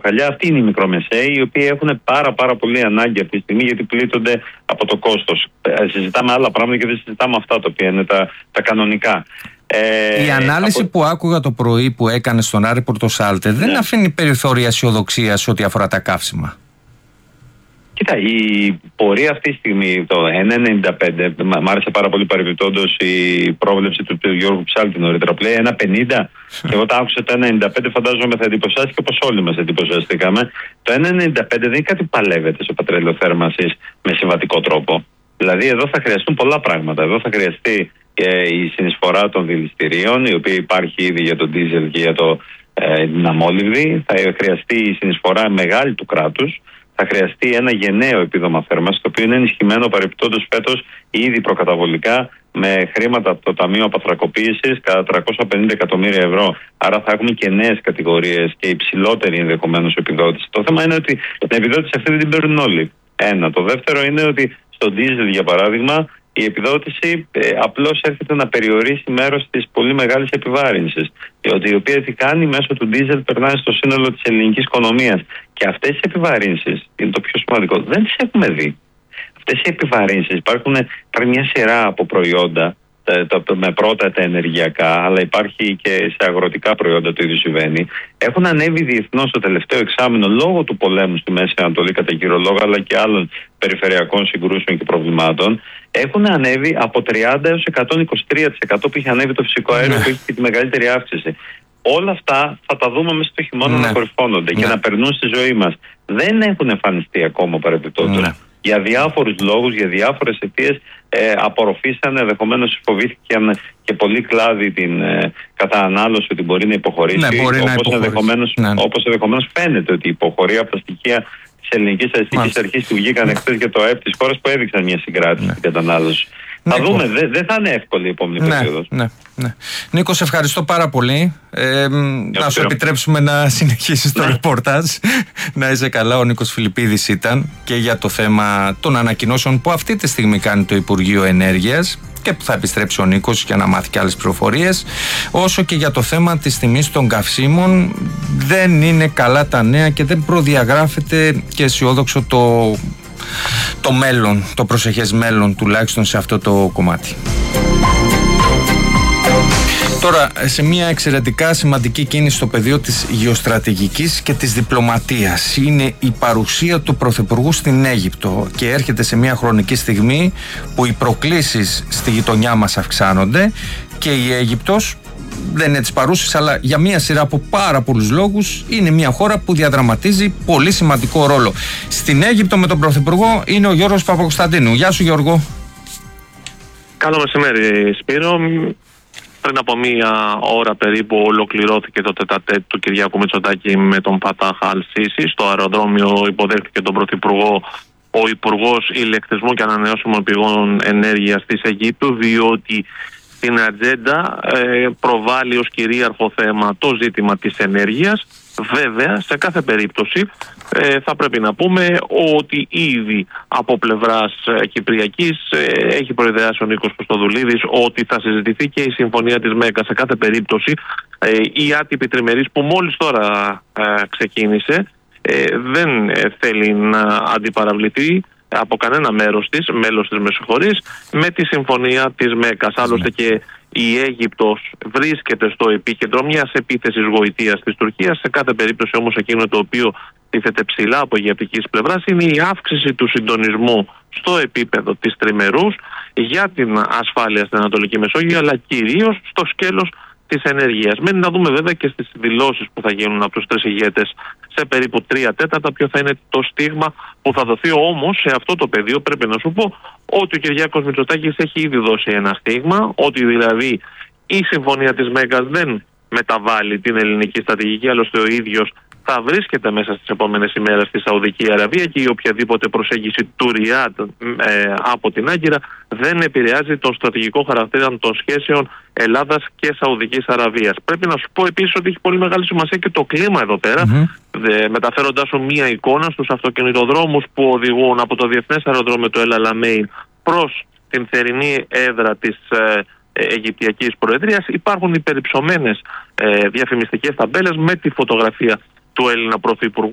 ραχοκοκαλιά. Αυτοί είναι οι μικρομεσαίοι, οι οποίοι έχουν πάρα πολύ ανάγκη αυτή τη στιγμή, γιατί πλήττονται από το κόστος. Συζητάμε άλλα πράγματα και δεν συζητάμε αυτά τα οποία είναι τα κανονικά. Η ανάλυση που άκουγα το πρωί που έκανε στον Άρη Πορτοσάλτε δεν αφήνει περιθώρια αισιοδοξίας ό,τι αφορά τα καύσιμα. Κοίτα, η πορεία αυτή τη στιγμή, το 1,95, μ' άρεσε πάρα πολύ παρεμπιπτόντως η πρόβλεψη του Γιώργου Ψάλτη νωρίτερα, που λέει 1,50 και εγώ τα άκουσα το 1,95, φαντάζομαι θα εντυπωσιάστηκε όπως όλοι μας εντυπωσιαστήκαμε. Το 1,95 δεν είναι κάτι που παλεύεται σε πατρέλαιο θέρμανσης με συμβατικό τρόπο. Δηλαδή εδώ θα χρειαστούν πολλά πράγματα. Εδώ θα χρειαστεί η συνεισφορά των δηληστηρίων, η οποία υπάρχει ήδη για το ντίζελ και για την αμόλυβδη. Θα χρειαστεί η συνεισφορά μεγάλη του κράτους. Θα χρειαστεί ένα γενναίο επίδομα θέρμανσης, το οποίο είναι ενισχυμένο παρεμπιπτόντως φέτος ήδη προκαταβολικά με χρήματα από το Ταμείο Απαθρακοποίησης κατά 350 εκατομμύρια ευρώ. Άρα θα έχουμε και νέες κατηγορίες και υψηλότερη ενδεχομένως επιδότηση. Το θέμα είναι ότι την επιδότηση αυτή δεν την παίρνουν όλοι. Ένα. Το δεύτερο είναι ότι στο ντίζελ, για παράδειγμα, η επιδότηση απλώς έρχεται να περιορίσει μέρος της πολύ μεγάλης επιβάρυνσης, η οποία τι κάνει μέσω του ντίζελ περνάει στο σύνολο της ελληνικής οικονομίας. Και αυτές οι επιβαρύνσεις, είναι το πιο σημαντικό, δεν τις έχουμε δει. Αυτές οι επιβαρύνσεις υπάρχουν μια σειρά από προϊόντα, με πρώτα τα ενεργειακά, αλλά υπάρχει και σε αγροτικά προϊόντα το ίδιο συμβαίνει. Έχουν ανέβει διεθνώς το τελευταίο εξάμηνο λόγω του πολέμου στη Μέση Ανατολή, κατά κύριο λόγο, αλλά και άλλων περιφερειακών συγκρούσεων και προβλημάτων. Έχουν ανέβει από 30% έως 123% που είχε ανέβει το φυσικό αέριο, που έχει και τη μεγαλύτερη αύξηση. Όλα αυτά θα τα δούμε μέσα στο χειμώνα να κορυφώνονται και να περνούν στη ζωή μας. Δεν έχουν εμφανιστεί ακόμα παρεμπιπτόντως. Για διάφορους λόγους, για διάφορες αιτίες απορροφήσαν, ενδεχομένως φοβήθηκαν και πολλοί κλάδοι την κατανάλωση ότι μπορεί να υποχωρήσει. Όπως ενδεχομένως φαίνεται ότι υποχωρεί από τα στοιχεία της ελληνικής στατιστικής αρχής που βγήκαν χθες για το ΑΕΠ της χώρας, που έδειξαν μια συγκράτηση στην κατανάλωση. Θα δούμε, δεν θα είναι εύκολη η επόμενη περίοδος. Νίκο, σε ευχαριστώ πάρα πολύ. Να σου επιτρέψουμε να συνεχίσεις το ρεπορτάζ. Να είσαι καλά. Ο Νίκος Φιλιππίδης ήταν, και για το θέμα των ανακοινώσεων που αυτή τη στιγμή κάνει το Υπουργείο Ενέργειας και που θα επιστρέψει ο Νίκος για να μάθει και άλλες πληροφορίες, όσο και για το θέμα της τιμής των καυσίμων. Δεν είναι καλά τα νέα και δεν προδιαγράφεται και αισιόδοξο το μέλλον, το προσεχές μέλλον, τουλάχιστον σε αυτό το κομμάτι. Τώρα, σε μια εξαιρετικά σημαντική κίνηση στο πεδίο της γεωστρατηγικής και της διπλωματίας είναι η παρουσία του Πρωθυπουργού στην Αίγυπτο, και έρχεται σε μια χρονική στιγμή που οι προκλήσεις στη γειτονιά μας αυξάνονται και η Αίγυπτος δεν είναι της παρούσης, αλλά για μια σειρά από πάρα πολλούς λόγους είναι μια χώρα που διαδραματίζει πολύ σημαντικό ρόλο. Στην Αίγυπτο με τον Πρωθυπουργό είναι ο Γιώργος Παπακοσταντίνου. Γεια σου, Γιώργο. Καλό μεσημέρι, Σπύρο. Πριν από μία ώρα περίπου ολοκληρώθηκε το τετατέτ του Κυριάκου Μητσοτάκη με τον Φατάχ Αλ-Σίσι. Στο αεροδρόμιο υποδέχθηκε τον Πρωθυπουργό ο Υπουργός Ηλεκτρισμού και Ανανεώσιμων Πηγών Ενέργειας της Αιγύπτου, διότι στην ατζέντα προβάλλει ως κυρίαρχο θέμα το ζήτημα της ενέργειας. Βέβαια, σε κάθε περίπτωση θα πρέπει να πούμε ότι ήδη από πλευράς κυπριακής έχει προειδεάσει ο Νίκος Κωστοδουλίδης ότι θα συζητηθεί και η συμφωνία της ΜΕΚΑ. Σε κάθε περίπτωση η άτυπη τριμερής που μόλις τώρα ξεκίνησε δεν θέλει να αντιπαραβληθεί από κανένα μέλος της, με συγχωρείς, με τη συμφωνία της ΜΕΚΑ. Άλλωστε και η Αίγυπτος βρίσκεται στο επίκεντρο μιας επίθεσης γοητείας της Τουρκίας. Σε κάθε περίπτωση όμως εκείνο το οποίο τίθεται ψηλά από αιγυπτικής πλευράς είναι η αύξηση του συντονισμού στο επίπεδο της τριμερούς για την ασφάλεια στην Ανατολική Μεσόγειο, αλλά κυρίως στο σκέλος της ενέργειας. Μένει να δούμε βέβαια και στις δηλώσεις που θα γίνουν από τους τρεις ηγέτες σε περίπου 3/4 ποιο θα είναι το στίγμα που θα δοθεί. Όμως σε αυτό το πεδίο πρέπει να σου πω ότι ο Κυριάκος Μητσοτάκης έχει ήδη δώσει ένα στίγμα, ότι δηλαδή η συμφωνία της ΜΕΚΑ δεν μεταβάλλει την ελληνική στρατηγική, άλλωστε ο ίδιος θα βρίσκεται μέσα στις επόμενες ημέρες στη Σαουδική Αραβία και η οποιαδήποτε προσέγγιση του Ριάντ από την Άγκυρα δεν επηρεάζει τον στρατηγικό χαρακτήρα των σχέσεων Ελλάδας και Σαουδικής Αραβίας. Πρέπει να σου πω επίσης ότι έχει πολύ μεγάλη σημασία και το κλίμα εδώ πέρα, μεταφέροντάς σου μία εικόνα στους αυτοκινητοδρόμους που οδηγούν από το Διεθνές Αεροδρόμιο του Ελ Αλαμέιν προς την θερινή έδρα της Αιγυπτιακής Προεδρίας. Υπάρχουν υπερυψωμένες διαφημιστικές ταμπέλες με τη φωτογραφία του Έλληνα Πρωθυπουργού